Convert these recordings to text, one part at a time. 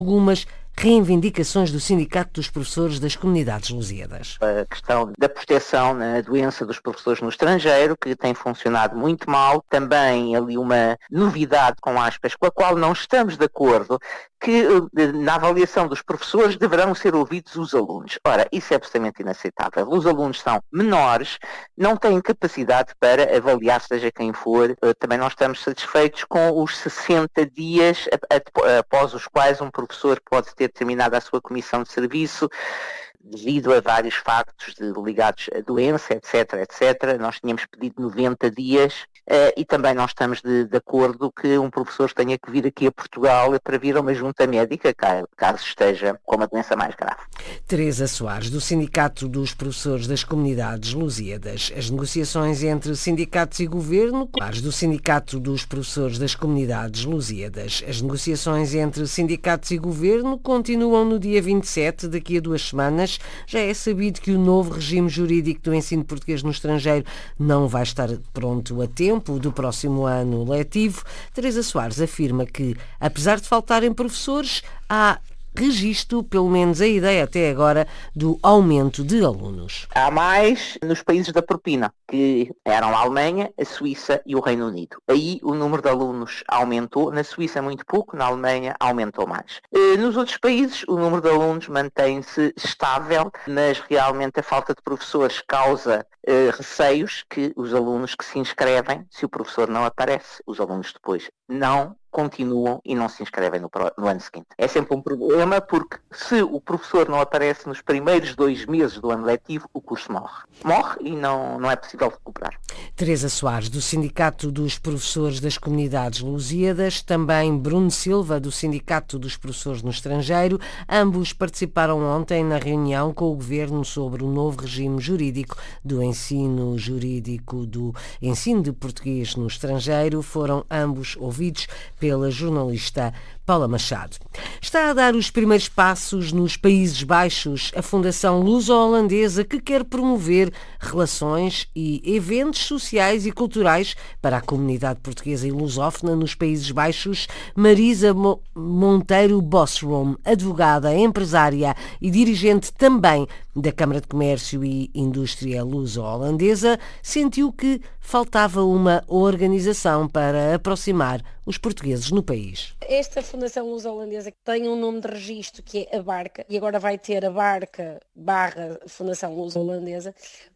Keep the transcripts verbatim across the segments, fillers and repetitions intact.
algumas reivindicações do Sindicato dos Professores das Comunidades Lusíadas. A questão da proteção na doença dos professores no estrangeiro, que tem funcionado muito mal. Também ali uma novidade, com aspas, com a qual não estamos de acordo, que na avaliação dos professores deverão ser ouvidos os alunos. Ora, isso é absolutamente inaceitável. Os alunos são menores, não têm capacidade para avaliar seja quem for. Também não estamos satisfeitos com os sessenta dias após os quais um professor pode ter terminado a sua comissão de serviço, devido a vários factos de, ligados à doença, etc, etcétera. Nós tínhamos pedido noventa dias uh, e também não estamos de, de acordo que um professor tenha que vir aqui a Portugal para vir a uma junta médica, caso esteja com uma doença mais grave. Teresa Soares, do Sindicato dos Professores das Comunidades Lusíadas. As negociações entre sindicatos e governo, do Sindicato dos Professores das Comunidades Lusíadas. As negociações entre sindicatos e governo continuam no dia vinte e sete, daqui a duas semanas. Já é sabido que o novo regime jurídico do ensino português no estrangeiro não vai estar pronto a tempo do próximo ano letivo. Teresa Soares afirma que, apesar de faltarem professores, há registro, pelo menos a ideia até agora, do aumento de alunos. Há mais nos países da propina, que eram a Alemanha, a Suíça e o Reino Unido. Aí o número de alunos aumentou, na Suíça muito pouco, na Alemanha aumentou mais. Nos outros países o número de alunos mantém-se estável, mas realmente a falta de professores causa uh, receios que os alunos que se inscrevem, se o professor não aparece, os alunos depois não continuam e não se inscrevem no, no ano seguinte. É sempre um problema, porque se o professor não aparece nos primeiros dois meses do ano letivo, o curso morre. Morre e não, não é possível recuperar. Teresa Soares, do Sindicato dos Professores das Comunidades Lusíadas, também Bruno Silva, do Sindicato dos Professores no Estrangeiro. Ambos participaram ontem na reunião com o Governo sobre o novo regime jurídico do ensino jurídico do ensino de português no estrangeiro. Foram ambos ouvidos pela jornalista Paula Machado. Está a dar os primeiros passos nos Países Baixos a Fundação Luso-Holandesa, que quer promover relações e eventos sociais e culturais para a comunidade portuguesa e lusófona nos Países Baixos. Marisa Monteiro Bosrom, advogada, empresária e dirigente também da Câmara de Comércio e Indústria Luso-Holandesa, sentiu que faltava uma organização para aproximar os portugueses no país. Esta Fundação Luso-Holandesa tem um nome de registro que é a Barca, e agora vai ter a Barca barra Fundação Luso-Holandesa,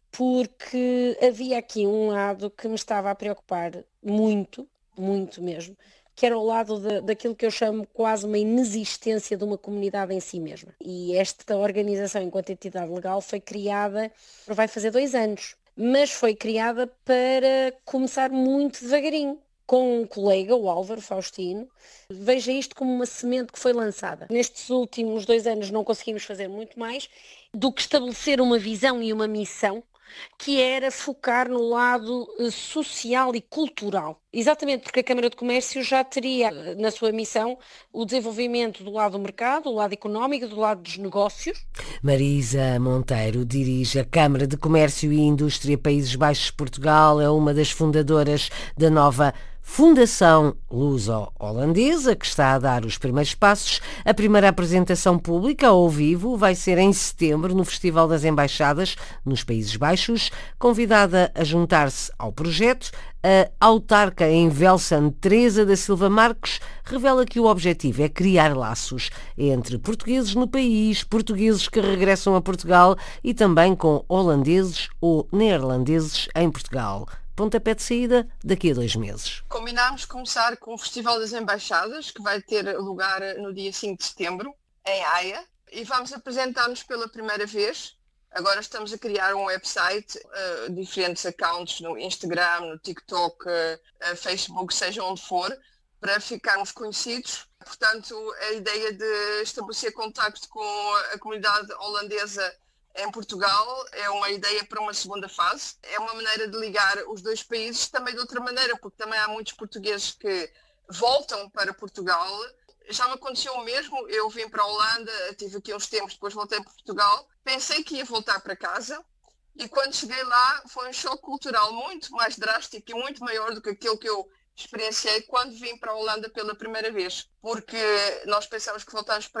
porque havia aqui um lado que me estava a preocupar muito, muito mesmo, que era o lado de, daquilo que eu chamo quase uma inexistência de uma comunidade em si mesma. E esta organização, enquanto entidade legal, foi criada, vai fazer dois anos, mas foi criada para começar muito devagarinho, com um colega, o Álvaro Faustino. Veja isto como uma semente que foi lançada. Nestes últimos dois anos não conseguimos fazer muito mais do que estabelecer uma visão e uma missão, que era focar no lado social e cultural. Exatamente porque a Câmara de Comércio já teria na sua missão o desenvolvimento do lado do mercado, do lado económico, do lado dos negócios. Marisa Monteiro dirige a Câmara de Comércio e Indústria Países Baixos Portugal, é uma das fundadoras da nova Fundação Luso-Holandesa, que está a dar os primeiros passos. A primeira apresentação pública ao vivo vai ser em setembro no Festival das Embaixadas nos Países Baixos. Convidada a juntar-se ao projeto, a autarca em Velsen, Teresa da Silva Marques, revela que o objetivo é criar laços entre portugueses no país, portugueses que regressam a Portugal e também com holandeses ou neerlandeses em Portugal. Pontapé de saída daqui a dois meses. Combinámos começar com o Festival das Embaixadas, que vai ter lugar no dia cinco de setembro, em Haia, e vamos apresentar-nos pela primeira vez. Agora estamos a criar um website, uh, diferentes accounts no Instagram, no TikTok, uh, Facebook, seja onde for, para ficarmos conhecidos. Portanto, a ideia de estabelecer contacto com a comunidade holandesa em Portugal é uma ideia para uma segunda fase. É uma maneira de ligar os dois países também de outra maneira, porque também há muitos portugueses que voltam para Portugal. Já me aconteceu o mesmo, eu vim para a Holanda, estive aqui uns tempos, depois voltei para Portugal, pensei que ia voltar para casa e quando cheguei lá foi um choque cultural muito mais drástico e muito maior do que aquele que eu experienciei quando vim para a Holanda pela primeira vez, porque nós pensamos que voltamos para